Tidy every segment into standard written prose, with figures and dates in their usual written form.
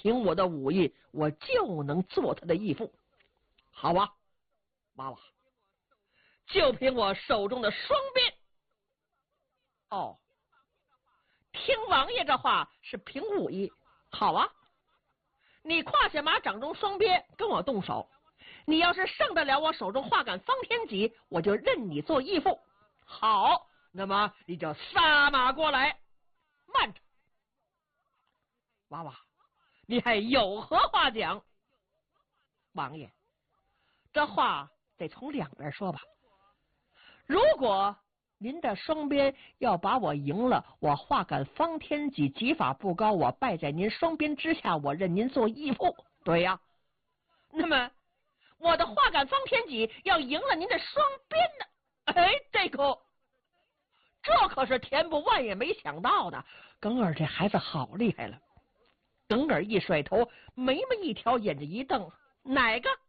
凭我的武艺，我就能做他的义父。好啊，娃娃，就凭我手中的双鞭。哦，听王爷这话是凭武艺。好啊，你胯下马，掌中双鞭，跟我动手。你要是胜得了我手中画杆方天戟，我就认你做义父。好，那么你就撒马过来。慢着，娃娃，你还有何话讲？王爷，这话得从两边说吧。如果您的双鞭要把我赢了，我画杆方天戟，技法不高，我败在您双鞭之下，我认您做义父。对呀，那么我的画杆方天戟要赢了您的双鞭呢？哎，这可是田不万也没想到的。耿儿这孩子好厉害了。耿儿一甩头，眉毛一挑，眼睛一瞪，哪个？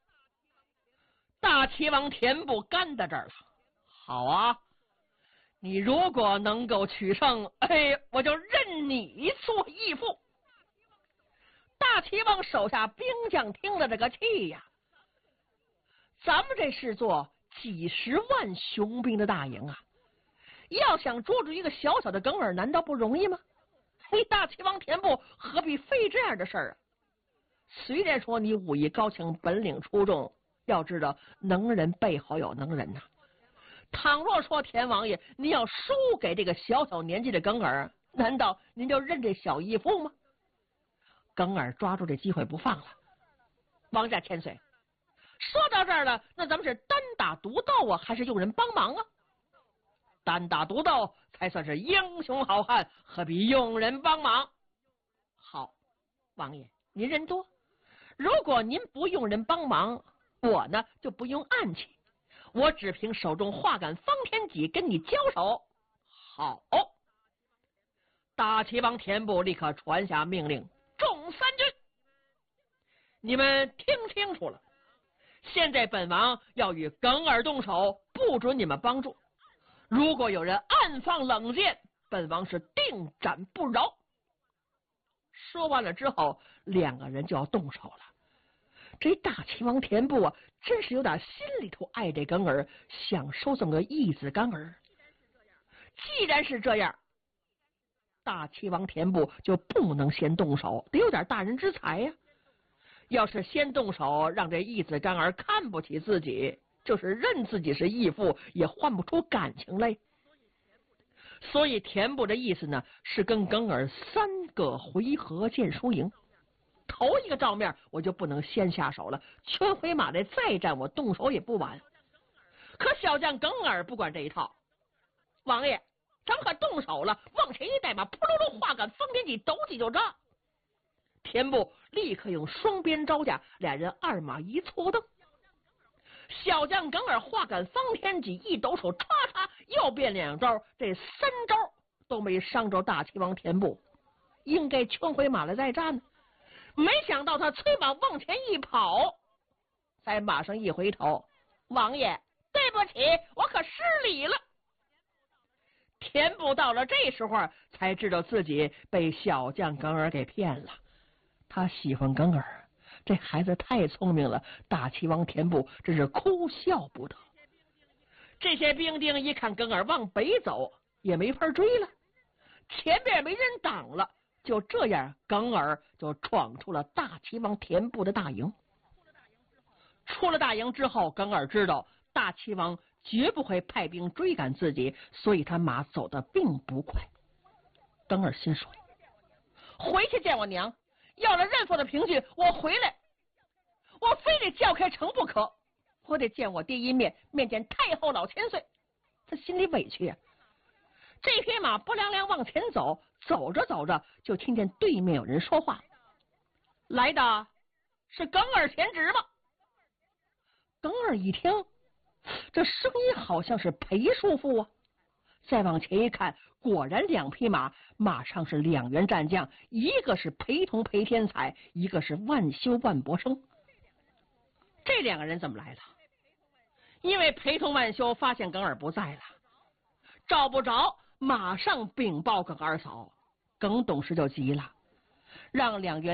大齐王田不干在这儿了。好啊，你如果能够取胜，哎，我就认你做义父。大齐王手下兵将听了这个气呀，咱们这是座几十万雄兵的大营啊，要想捉住一个小小的耿儿，难道不容易吗？嘿，大齐王田不何必费这样的事儿啊？虽然说你武艺高强，本领出众，要知道能人背后有能人呐。倘若说田王爷你要输给这个小小年纪的耿儿，难道您就认这小义父吗？耿儿抓住这机会不放了。王家千岁，说到这儿了，那咱们是单打独斗啊，还是用人帮忙啊？单打独斗才算是英雄好汉，何必用人帮忙？好，王爷您人多，如果您不用人帮忙，我呢就不用暗器，我只凭手中画杆方天戟跟你交手。好，大齐王田部立刻传下命令，众三军，你们听清楚了，现在本王要与耿儿动手，不准你们帮助。如果有人暗放冷箭，本王是定斩不饶。说完了之后，两个人就要动手了。这大齐王田部啊，真是有点心里头爱这耿儿，想收这么个义子干儿。既然是这样，大齐王田部就不能先动手，得有点大人之才呀。要是先动手，让这义子干儿看不起自己，就是认自己是义父，也换不出感情来。所以田部的意思呢，是跟耿儿3个回合见输赢。头一个照面我就不能先下手了，圈回马来再战，我动手也不晚。可小将耿儿不管这一套，王爷，咱可动手了，往前一带马，扑噜噜画杆方天戟，斗起就扎。田部立刻用双鞭招架，俩人二马一错蹬。小将耿儿画杆方天戟一抖手，唰唰又变2招，这3招都没伤着大齐王田部，应该圈回马来再战呢。没想到他催马往前一跑，在马上一回头，王爷，对不起，我可失礼了。田部到了这时候才知道自己被小将耿儿给骗了。他喜欢耿儿，这孩子太聪明了，大齐王田部真是哭笑不得。这些兵丁一看耿儿往北走，也没法追了，前边没人挡了，就这样耿儿就闯出了大齐王田部的大营。出了大营之后，耿儿知道大齐王绝不会派兵追赶自己，所以他马走得并不快。耿儿心说，回去见我娘，要了任父的凭据，我回来，我非得叫开城不可，我得见我爹一面，面见太后老千岁。他心里委屈呀。这匹马不凉凉往前走，走着走着就听见对面有人说话，来的是耿儿贤侄吗？耿儿一听，这声音好像是裴叔父啊。再往前一看，果然2匹马，马上是2员战将，一个是裴同裴天彩，一个是万修万伯生。这2个人怎么来了？因为裴同万修发现耿儿不在了，找不着，马上禀报耿二嫂。耿董事就急了，让2员